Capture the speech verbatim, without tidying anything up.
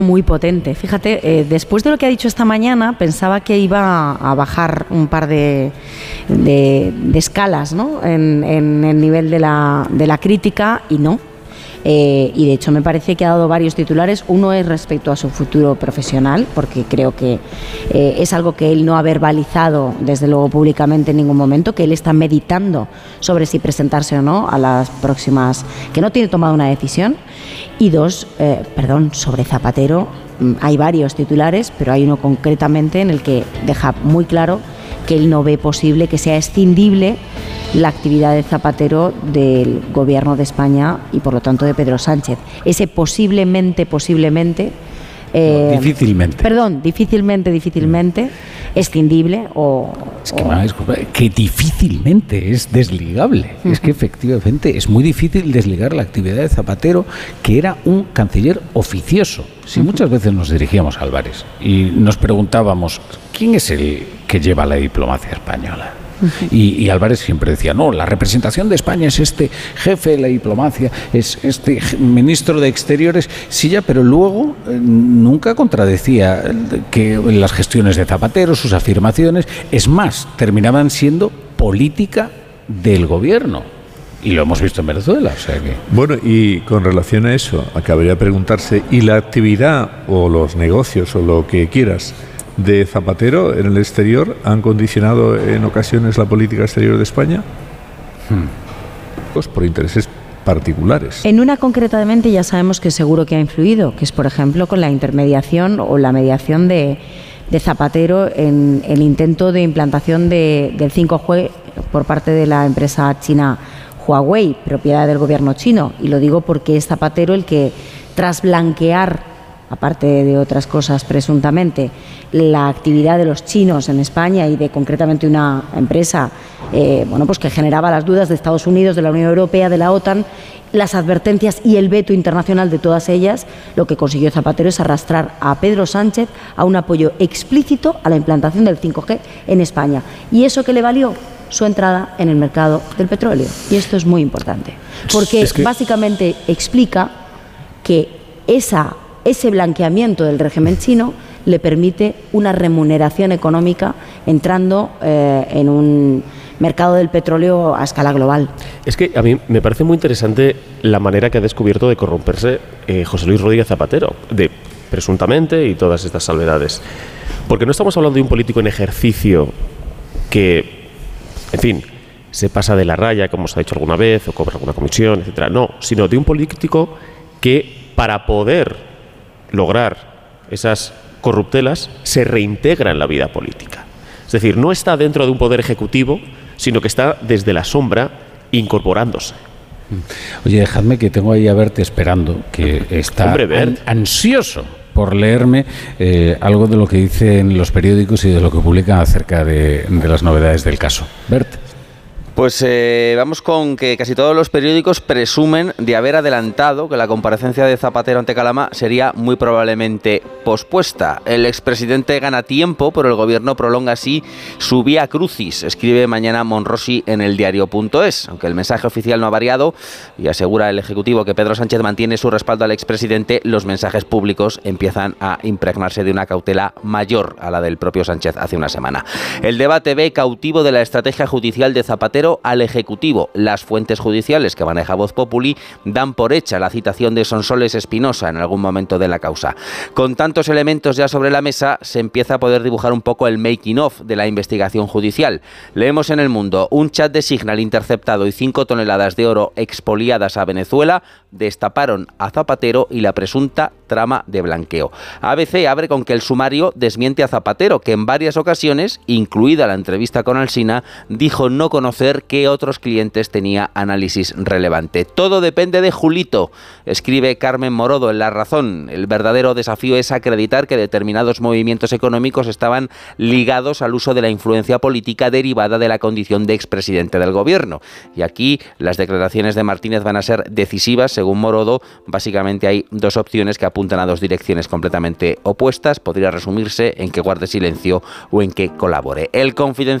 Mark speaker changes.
Speaker 1: Muy potente. Fíjate, eh, después de lo que ha dicho esta mañana, pensaba que iba a bajar un par de, de, de escalas, ¿no? en, en el nivel de la, de la crítica, y no. Eh, y de hecho me parece que ha dado varios titulares. Uno es respecto a su futuro profesional, porque creo que eh, es algo que él no ha verbalizado desde luego públicamente en ningún momento, que él está meditando sobre si presentarse o no a las próximas, que no tiene tomado una decisión. Y dos, eh, perdón, sobre Zapatero hay varios titulares, pero hay uno concretamente en el que deja muy claro que él no ve posible que sea escindible la actividad de Zapatero del Gobierno de España y por lo tanto de Pedro Sánchez. Ese posiblemente, posiblemente...
Speaker 2: Eh, no, difícilmente.
Speaker 1: Perdón, difícilmente, difícilmente escindible o...
Speaker 2: Es que,
Speaker 1: o...
Speaker 2: ma, disculpa, que difícilmente es desligable. Uh-huh. Es que efectivamente es muy difícil desligar la actividad de Zapatero, que era un canciller oficioso. Si uh-huh. muchas veces nos dirigíamos a Álvarez y nos preguntábamos, ¿quién es el que lleva la diplomacia española? Y, y Álvarez siempre decía, no, la representación de España es este jefe de la diplomacia, es este ministro de Exteriores, sí ya, pero luego eh, nunca contradecía que las gestiones de Zapatero, sus afirmaciones, es más, terminaban siendo política del gobierno. Y lo hemos visto en Venezuela, o sea que...
Speaker 3: Bueno, y con relación a eso, acabaría de preguntarse, ¿y la actividad o los negocios o lo que quieras de Zapatero en el exterior han condicionado en ocasiones la política exterior de España? Hmm. Pues por intereses particulares.
Speaker 1: En una concretamente ya sabemos que seguro que ha influido, que es por ejemplo con la intermediación o la mediación de, de Zapatero en el intento de implantación de, del cinco G por parte de la empresa china Huawei, propiedad del gobierno chino. Y lo digo porque es Zapatero el que, tras blanquear, aparte de otras cosas presuntamente, la actividad de los chinos en España y de concretamente una empresa eh, bueno, pues que generaba las dudas de Estados Unidos, de la Unión Europea, de la OTAN, las advertencias y el veto internacional de todas ellas, lo que consiguió Zapatero es arrastrar a Pedro Sánchez a un apoyo explícito a la implantación del cinco G en España. ¿Y eso qué le valió? Su entrada en el mercado del petróleo. Y esto es muy importante, porque es que... básicamente explica que esa ese blanqueamiento del régimen chino le permite una remuneración económica entrando eh, en un mercado del petróleo a escala global.
Speaker 4: Es que a mí me parece muy interesante la manera que ha descubierto de corromperse eh, José Luis Rodríguez Zapatero, de presuntamente y todas estas salvedades. Porque no estamos hablando de un político en ejercicio que, en fin, se pasa de la raya, como se ha dicho alguna vez, o cobra alguna comisión, etcétera. No, sino de un político que, para poder lograr esas corruptelas, se reintegra en la vida política. Es decir, no está dentro de un poder ejecutivo, sino que está desde la sombra incorporándose.
Speaker 2: Oye, dejadme que tengo ahí a Bert esperando, que está
Speaker 4: Hombre,
Speaker 2: an- ansioso por leerme eh, algo de lo que dicen los periódicos y de lo que publican acerca de, de las novedades del caso. Bert.
Speaker 5: Pues eh, vamos con que casi todos los periódicos presumen de haber adelantado que la comparecencia de Zapatero ante Calama sería muy probablemente pospuesta. El expresidente gana tiempo, pero el gobierno prolonga así su vía crucis, escribe mañana Monrosi en el diario punto es. Aunque el mensaje oficial no ha variado y asegura el Ejecutivo que Pedro Sánchez mantiene su respaldo al expresidente, los mensajes públicos empiezan a impregnarse de una cautela mayor a la del propio Sánchez hace una semana. El debate ve cautivo de la estrategia judicial de Zapatero al Ejecutivo. Las fuentes judiciales que maneja Voz Populi dan por hecha la citación de Sonsoles Espinosa en algún momento de la causa. Con tantos elementos ya sobre la mesa, se empieza a poder dibujar un poco el making of de la investigación judicial. Leemos en El Mundo: un chat de Signal interceptado y cinco toneladas de oro expoliadas a Venezuela destaparon a Zapatero y la presunta trama de blanqueo. A B C abre con que el sumario desmiente a Zapatero, que en varias ocasiones, incluida la entrevista con Alsina, dijo no conocer qué otros clientes tenía análisis relevante. Todo depende de Julito, escribe Carmen Morodo en La Razón. El verdadero desafío es acreditar que determinados movimientos económicos estaban ligados al uso de la influencia política derivada de la condición de expresidente del gobierno. Y aquí las declaraciones de Martínez van a ser decisivas, según Morodo. Básicamente hay dos opciones que apuntan a dos direcciones completamente opuestas. Podría resumirse en que guarde silencio o en que colabore. El Confidencial